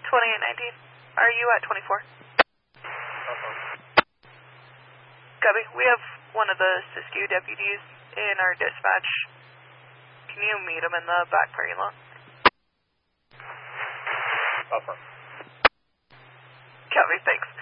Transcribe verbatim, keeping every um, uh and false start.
twenty-eight nineteen. Are you at twenty-four? Copy. We have one of the Siskiyou deputies in our dispatch. Can you meet him in the back parking lot? Upper. Copy, thanks.